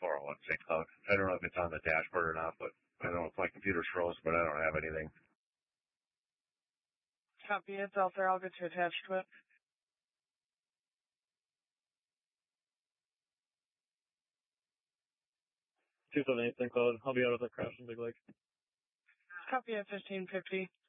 401 St. Cloud. I don't know if it's on the dashboard or not, but I don't know if my computer's froze, but I don't have anything. Copy, it's out there. I'll get you attached to it. St. Cloud. I'll be out of the crash in Big Lake. Copy at 1550.